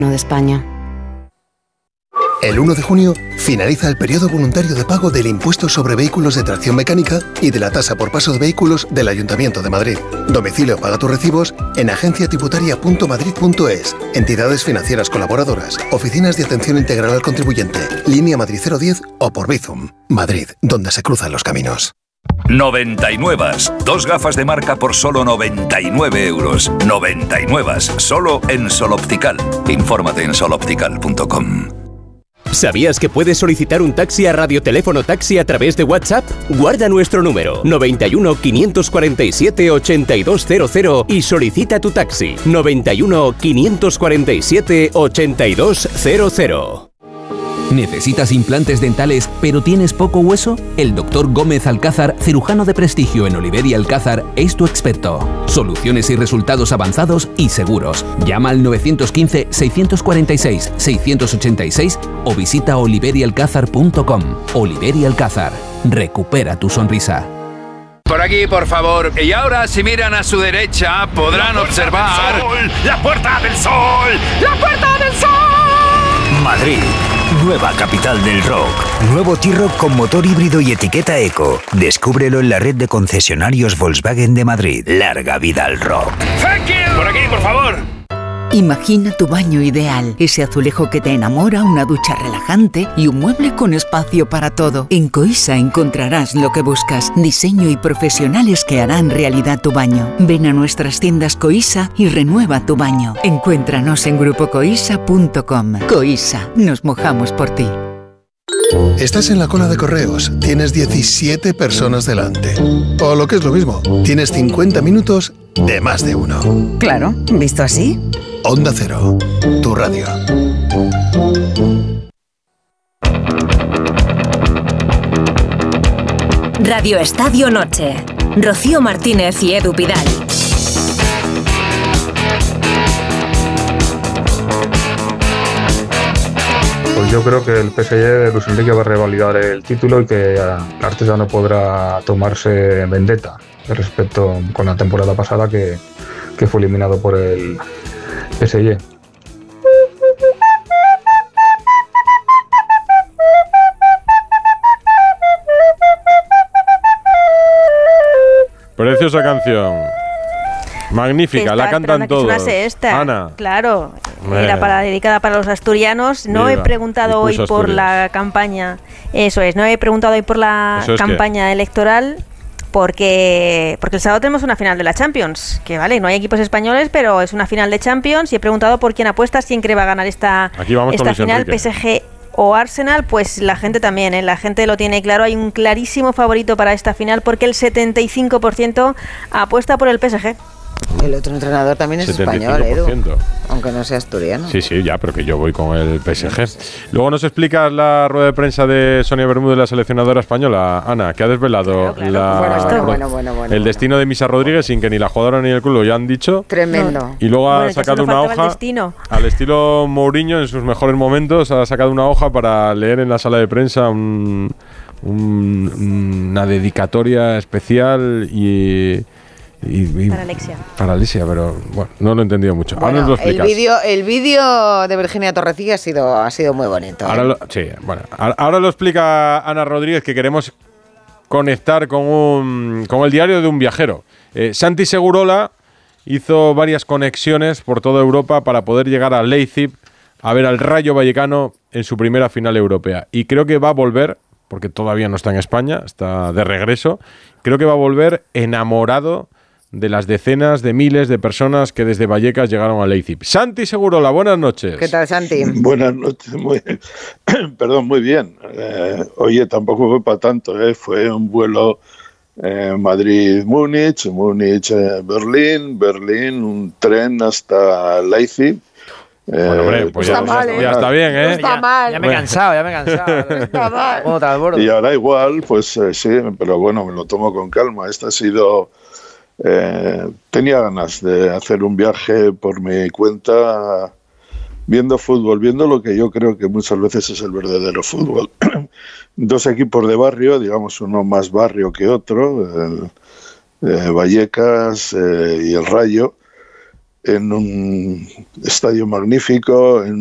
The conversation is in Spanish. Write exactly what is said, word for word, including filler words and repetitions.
de España. El uno de junio finaliza el periodo voluntario de pago del impuesto sobre vehículos de tracción mecánica y de la tasa por paso de vehículos del Ayuntamiento de Madrid. Domicilio paga tus recibos en agencia tributaria punto madrid punto es, entidades financieras colaboradoras, oficinas de atención integral al contribuyente, línea Madrid cero diez o por Bizum. Madrid, donde se cruzan los caminos. noventa y nueve. Dos gafas de marca por solo noventa y nueve euros. noventa y nueve. Solo en Sol Optical. Infórmate en sol optical punto com. ¿Sabías que puedes solicitar un taxi a Radioteléfono Taxi a través de WhatsApp? Guarda nuestro número noventa y uno, quinientos cuarenta y siete, ochenta y dos cero cero y solicita tu taxi noventa y uno, quinientos cuarenta y siete, ochenta y dos cero cero. ¿Necesitas implantes dentales pero tienes poco hueso? El doctor Gómez Alcázar, cirujano de prestigio en Oliver y Alcázar, es tu experto. Soluciones y resultados avanzados y seguros. Llama al nueve uno cinco, seis cuatro seis, seis ocho seis o visita oliver y alcázar punto com. Oliver y Alcázar. Recupera tu sonrisa. Por aquí, por favor. Y ahora, si miran a su derecha, podrán observar... ¡La Puerta del Sol! ¡La Puerta del Sol! Madrid. Nueva capital del rock. Nuevo T-Roc con motor híbrido y etiqueta eco. Descúbrelo en la red de concesionarios Volkswagen de Madrid. Larga vida al rock. ¡Thank you! Por aquí, por favor. Imagina tu baño ideal, ese azulejo que te enamora, una ducha relajante y un mueble con espacio para todo. En Coisa encontrarás lo que buscas, diseño y profesionales que harán realidad tu baño. Ven a nuestras tiendas Coisa y renueva tu baño. Encuéntranos en grupo coisa punto com. Coisa, nos mojamos por ti. Estás en la cola de correos, tienes diecisiete personas delante. O lo que es lo mismo, tienes cincuenta minutos de más de uno. Claro, ¿visto así? Onda Cero, tu radio. Radio Estadio Noche. Rocío Martínez y Edu Pidal. Pues yo creo que el P S G de Luis Enrique va a revalidar el título y que Arteta no podrá tomarse vendetta respecto con la temporada pasada que, que fue eliminado por el P S G. Preciosa canción. Magnífica, la cantan todos. Esta. Ana. Claro, Bueno. era para, dedicada para los asturianos. No Viva. he preguntado hoy Discurso por Asturias. la campaña. Eso es, no he preguntado hoy por la ¿Eso es campaña qué? electoral. Porque, porque el sábado tenemos una final de la Champions, que vale, no hay equipos españoles, pero es una final de Champions y he preguntado por quién apuestas, quién cree va a ganar esta, Aquí vamos con esta Luis final, Enrique. P S G o Arsenal. Pues la gente también, ¿eh? La gente lo tiene claro, hay un clarísimo favorito para esta final porque el setenta y cinco por ciento apuesta por el P S G. El otro entrenador también es setenta y cinco español, por ciento. Edu. Aunque no sea asturiano. Sí, sí, ya, pero que yo voy con el P S G. Luego nos explicas la rueda de prensa de Sonia Bermúdez, la seleccionadora española, Ana, que ha desvelado Claro, claro. la- Bueno, bueno, bueno, bueno, bueno, bueno, el destino de Misa Rodríguez sin que ni la jugadora ni el club lo hayan dicho. Tremendo. Y luego Bueno, ha ya sacado solo una faltaba el hoja, destino. al estilo Mourinho en sus mejores momentos, ha sacado una hoja para leer en la sala de prensa un, un- una dedicatoria especial y... y- y- Para Alexia. Para Alexia, pero bueno, no lo he entendido mucho. Ahora nos Bueno, lo el explicas. vídeo el vídeo de Virginia Torrecilla ha sido, ha sido muy bonito. ¿eh? Ahora lo, sí, bueno, ahora ahora lo explica Ana Rodríguez, que queremos conectar con, un, con el diario de un viajero. Eh, Santi Segurola hizo varias conexiones por toda Europa para poder llegar a Leipzig a ver al Rayo Vallecano en su primera final europea. Y creo que va a volver, porque todavía no está en España, está de regreso, creo que va a volver enamorado de las decenas de miles de personas que desde Vallecas llegaron a Leipzig. Santi Segurola, buenas noches. ¿Qué tal, Santi? Buenas noches, muy, perdón, muy bien. Eh, oye, tampoco fue para tanto, ¿eh? Fue un vuelo eh, Madrid-Múnich, Múnich-Berlín, Berlín, un tren hasta Leipzig. Bueno, hombre, pues ya, ya, ya, ya está bien, ¿eh? No está Ya- mal. Ya me he cansado, ya me he cansado. Está mal. Otra al borde. Y ahora igual, pues eh, sí, pero bueno, me lo tomo con calma. Esta ha sido... Eh, tenía ganas de hacer un viaje por mi cuenta viendo fútbol, viendo lo que yo creo que muchas veces es el verdadero fútbol. Dos equipos de barrio, digamos uno más barrio que otro, el, eh, Vallecas eh, y el Rayo, en un estadio magnífico, en